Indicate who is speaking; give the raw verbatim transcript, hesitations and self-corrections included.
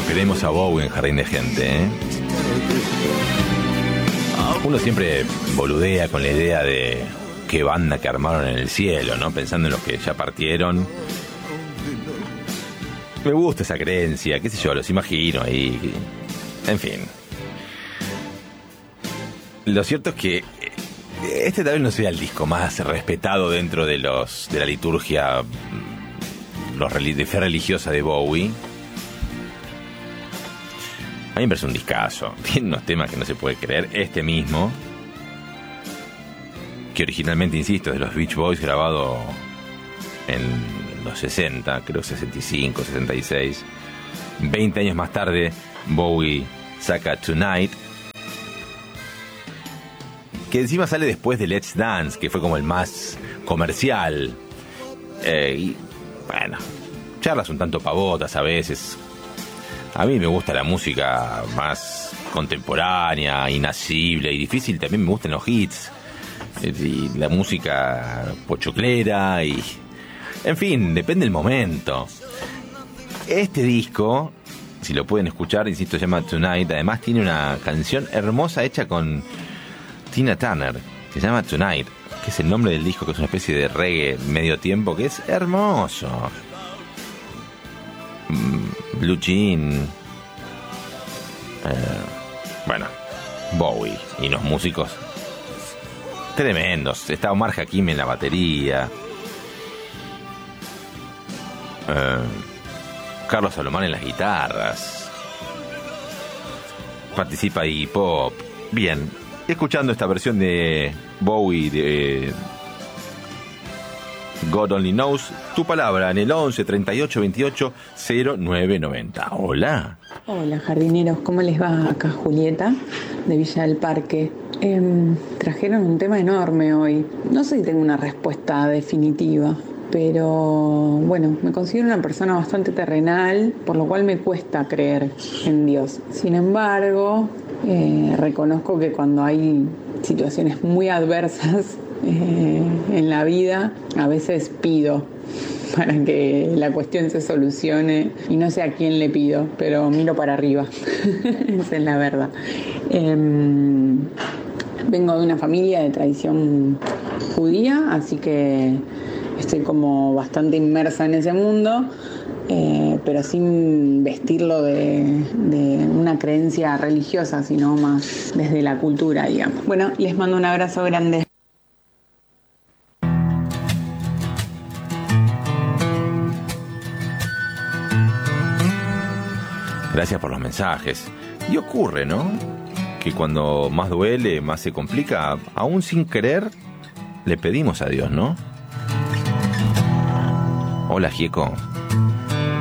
Speaker 1: Queremos a Bowie en Jardín de Gente, ¿eh? Uno siempre boludea con la idea de qué banda que armaron en el cielo, ¿no? Pensando en los que ya partieron. Me gusta esa creencia, qué sé yo, los imagino ahí. En fin. Lo cierto es que este tal vez no sea el disco más respetado dentro de los de la liturgia los, de fe religiosa de Bowie. A mí me parece un discazo. Tiene unos temas que no se puede creer. Este mismo, que originalmente, insisto, es de los Beach Boys, grabado en los sesenta, creo sesenta y cinco, sesenta y seis. veinte años más tarde, Bowie saca Tonight, que encima sale después de Let's Dance, que fue como el más comercial. Eh, y bueno, charlas un tanto pavotas a veces. A mí me gusta la música más contemporánea, inacible y difícil. También me gustan los hits y la música pochoclera y... En fin, depende del momento. Este disco, si lo pueden escuchar, insisto, se llama Tonight. Además tiene una canción hermosa hecha con Tina Turner, que se llama Tonight, que es el nombre del disco, que es una especie de reggae medio tiempo, que es hermoso. Blue Jean, eh, bueno, Bowie y los músicos tremendos. Está Omar Hakim en la batería, eh, Carlos Salomón en las guitarras, participa Iggy Pop. Bien, escuchando esta versión de Bowie de God Only Knows, tu palabra en el once treinta y ocho veintiocho cero nueve noventa. Hola.
Speaker 2: Hola jardineros, ¿cómo les va? Acá Julieta de Villa del Parque. Eh, trajeron un tema enorme hoy. No sé si tengo una respuesta definitiva, pero bueno, me considero una persona bastante terrenal, por lo cual me cuesta creer en Dios. Sin embargo, eh, reconozco que cuando hay situaciones muy adversas Eh, en la vida, a veces pido para que la cuestión se solucione y no sé a quién le pido, pero miro para arriba. Esa es la verdad. Eh, vengo de una familia de tradición judía, así que estoy como bastante inmersa en ese mundo, eh, pero sin vestirlo de, de una creencia religiosa, sino más desde la cultura, digamos. Bueno, les mando un abrazo grande.
Speaker 1: Gracias por los mensajes. Y ocurre, ¿no?, que cuando más duele, más se complica, aún sin querer, le pedimos a Dios, ¿no? Hola, Gieco.